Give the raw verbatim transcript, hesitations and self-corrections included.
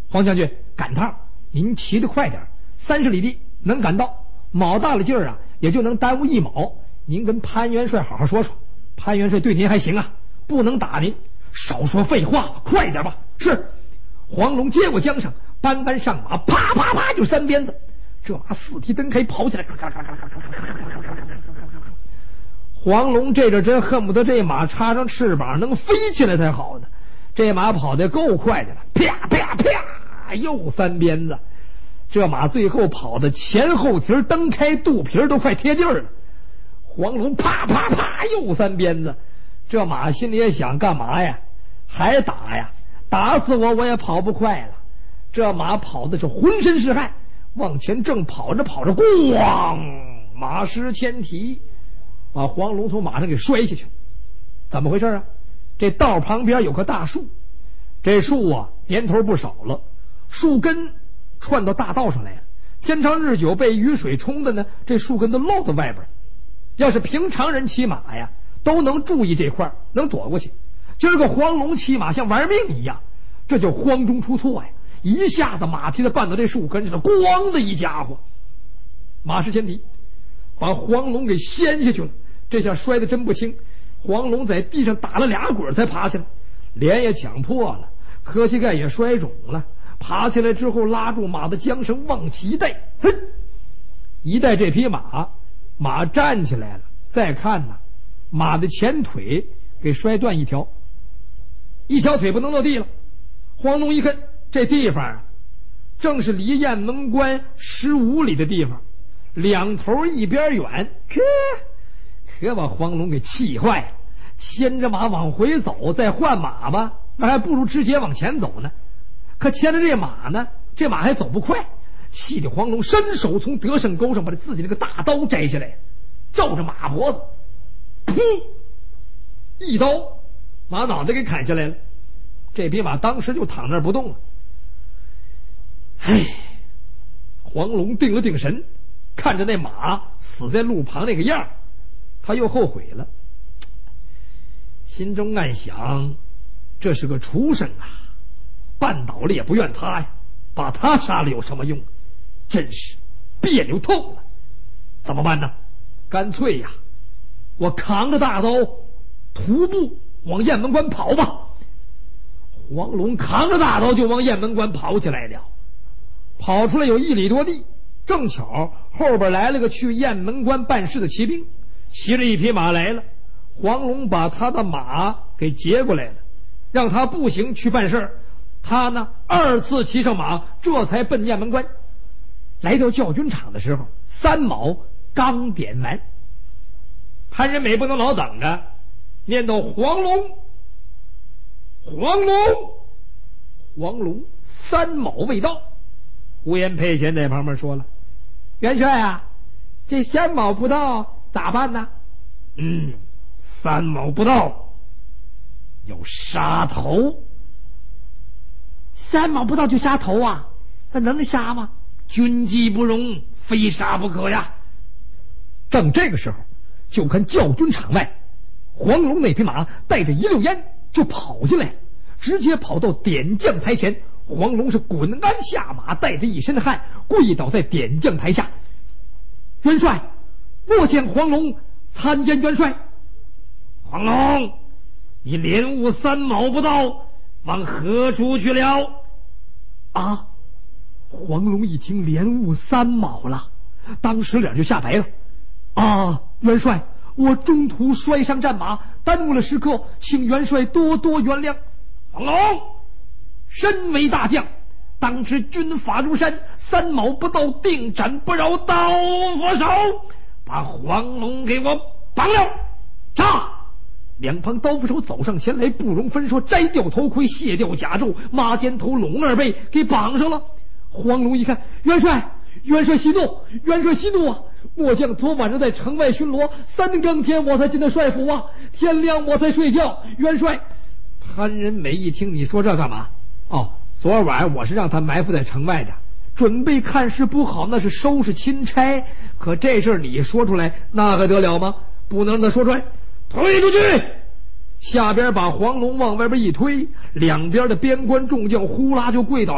黄将军，赶趟，您骑得快点，三十里地能赶到，卯大了劲儿啊，也就能耽误一卯。您跟潘元帅好好说说，潘元帅对您还行啊，不能打您。少说废话，快点吧。是。黄龙接过缰绳，搬搬上马，啪啪啪就三鞭子。这马四蹄蹬开跑起来，黄龙这阵真恨不得这马插上翅膀能飞起来才好呢。这马跑得够快的了，啪啪啪又三鞭子。这马最后跑的前后蹄蹬开，肚皮都快贴地儿了。黄龙啪啪啪又三鞭子。这马心里也想，干嘛呀？还打呀？打死我我也跑不快了。这马跑的是浑身是汗，往前正跑着跑着，咣，马失前蹄，把黄龙从马上给摔下去。怎么回事啊？这道旁边有棵大树，这树啊年头不少了，树根串到大道上来了，天长日久被雨水冲的呢，这树根都露在外边。要是平常人骑马呀，都能注意这块，能躲过去。今儿个黄龙骑马像玩命一样，这就慌中出错呀！一下子马蹄子绊到这树根上，咣的一家伙，马失前蹄，把黄龙给掀下去了。这下摔得真不轻，黄龙在地上打了俩滚才爬起来，脸也抢破了，磕膝盖也摔肿了。爬起来之后，拉住马的缰绳往起一带，哼，一带这匹马，马站起来了。再看呢，马的前腿给摔断一条，一条腿不能落地了。黄龙一看，这地方啊，正是离雁门关十五里的地方，两头一边远，可可把黄龙给气坏了。牵着马往回走，再换马吧，那还不如直接往前走呢。可牵着这马呢，这马还走不快，气得黄龙伸手从得胜钩上把自己那个大刀摘下来，照着马脖子，噗，一刀马脑袋给砍下来了。这匹马当时就躺那儿不动了。唉，黄龙定了定神，看着那马死在路旁那个样，他又后悔了，心中暗想，这是个畜生啊，绊倒了也不怨他呀，把他杀了有什么用？真是别扭透了。怎么办呢？干脆呀，我扛着大刀徒步往雁门关跑吧。黄龙扛着大刀就往雁门关跑起来了，跑出来有一里多地，正巧后边来了个去雁门关办事的骑兵，骑着一匹马来了。黄龙把他的马给截过来了，让他步行去办事。他呢二次骑上马，这才奔雁门关。来到教军场的时候，三卯刚点完，潘仁美不能老等着，念到黄龙黄龙黄龙三卯未到。呼延佩贤在旁边说了，元帅啊，这三卯不到咋办呢？嗯，三卯不到有杀头。三卯不到就杀头啊？那能杀吗？军机不容，非杀不可呀。正这个时候，就看教军场外，黄龙那匹马带着一溜烟就跑进来了，直接跑到点将台前。黄龙是滚鞍下马，带着一身汗，跪倒在点将台下。元帅，末见黄龙参见元帅。黄龙，你连误三卯不到，往何处去了？啊！黄龙一听连误三卯了，当时脸就吓白了。啊，元帅，我中途摔伤战马，耽误了时刻，请元帅多多原谅。黄龙，身为大将，当知军法如山，三卯不到定斩不饶，刀斧手，把黄龙给我绑了。杀！两旁刀斧手走上前来，不容分说，摘掉头盔，卸掉甲胄，马肩头龙二背给绑上了。黄龙一看，元帅，元帅息怒，元帅息怒啊！末将昨晚上在城外巡逻，三更天我才进的帅府啊，天亮我才睡觉。元帅，潘仁美一听你说这干嘛？哦，昨晚我是让他埋伏在城外的，准备看事不好，那是收拾钦差。可这事你说出来，那还得了吗？不能让他说出来，推出去。下边把黄龙往外边一推，两边的边关众将呼啦就跪倒。